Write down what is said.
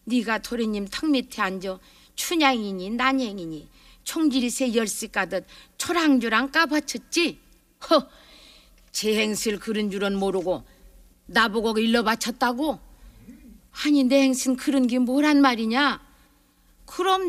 네가 도련님 턱 밑에 앉아 춘향이니 난행이니 총질이새 열쇠 까듯 초랑조랑 까바쳤지? 허! 제 행실 그런 줄은 모르고 나보고 일러 바쳤다고? 아니 내 행신 그런 게 뭐란 말이냐? 그럼